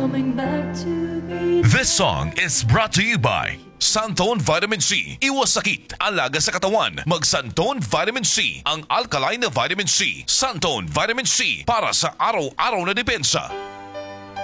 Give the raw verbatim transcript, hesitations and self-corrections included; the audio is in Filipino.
coming back to me. This song is brought to you by Santone Vitamin C. Iwas sakit, alaga sa katawan. Mag Santone Vitamin C. Ang alkaline na vitamin C. Santone Vitamin C para sa araw-araw na depensa.